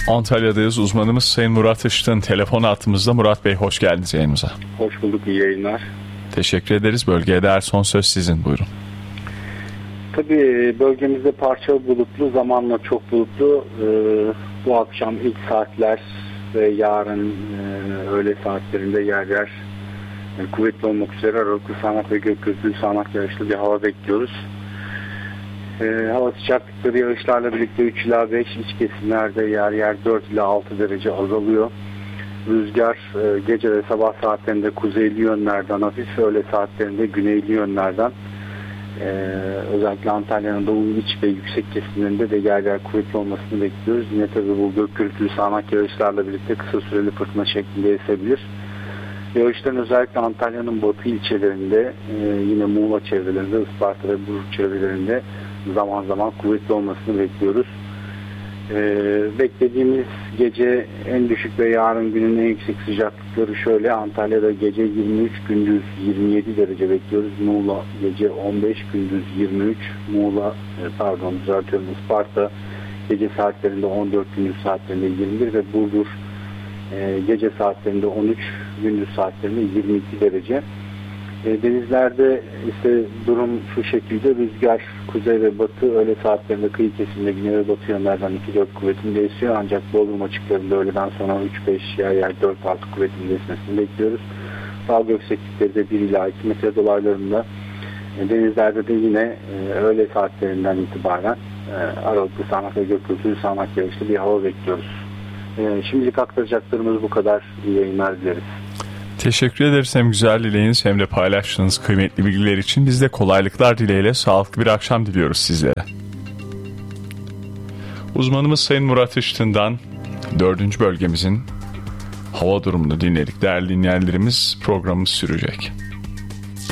Antalya'dayız. Uzmanımız Sayın Murat Işıt'ın telefon hattımızda. Murat Bey, hoş geldiniz yayınımıza. Hoş bulduk, iyi yayınlar. Teşekkür ederiz. Bölgeye dair son söz sizin, buyurun. Tabii bölgemizde parçalı bulutlu, zamanla çok bulutlu. Bu akşam ilk saatler ve yarın öğle saatlerinde yer yer kuvvetli olmak üzere aralıklı sağanak ve gök gürültülü sağanak yağışlı bir hava bekliyoruz. Hava sıcaklıkları yağışlarla birlikte 3 ila 5, iç kesimlerde yer yer 4 ila 6 derece azalıyor. Rüzgar gece ve sabah saatlerinde kuzeyli yönlerden, hafif öğle saatlerinde güneyli yönlerden, özellikle Antalya'nın doğu iç ve yüksek kesimlerinde de yer yer kuvvetli olmasını bekliyoruz. Yine tabii bu gök gürültülü sağanak yağışlarla birlikte kısa süreli fırtına şeklinde esebilir. Yağışların özellikle Antalya'nın batı ilçelerinde, yine Muğla çevrelerinde, Isparta ve Bursa çevrelerinde zaman zaman kuvvetli olmasını bekliyoruz. Beklediğimiz gece en düşük ve yarın günün en yüksek sıcaklıkları şöyle: Antalya'da gece 23, gündüz 27 derece bekliyoruz. Muğla gece 15, gündüz 23. Isparta gece saatlerinde 14, gündüz saatlerinde 21 ve Burdur gece saatlerinde 13, gündüz saatlerinde 22 derece. Denizlerde ise durum şu şekilde: rüzgar kuzey ve batı, öğle saatlerinde kıyı kesiminde güney ve batı yönlerden 2-4 kuvvetinde esiyor. Ancak Bodrum açıklarında öğleden sonra 3-5, yer yer 4-6 kuvvetinde esmesini bekliyoruz. Dalga yükseklikleri de 1 ila 2 metre dolaylarında. Denizlerde de yine öğle saatlerinden itibaren aralıklı sağanak ve gök gürültülü sağanak yağışlı bir hava bekliyoruz. Şimdilik aktaracaklarımız bu kadar. İyi yayınlar dileriz. Teşekkür ederiz hem güzel dileğiniz hem de paylaştığınız kıymetli bilgiler için. Biz de kolaylıklar dileğiyle sağlıklı bir akşam diliyoruz sizlere. Uzmanımız Sayın Murat Işıt'ından 4. bölgemizin hava durumunu dinledik. Değerli dinleyenlerimiz, programımız sürecek.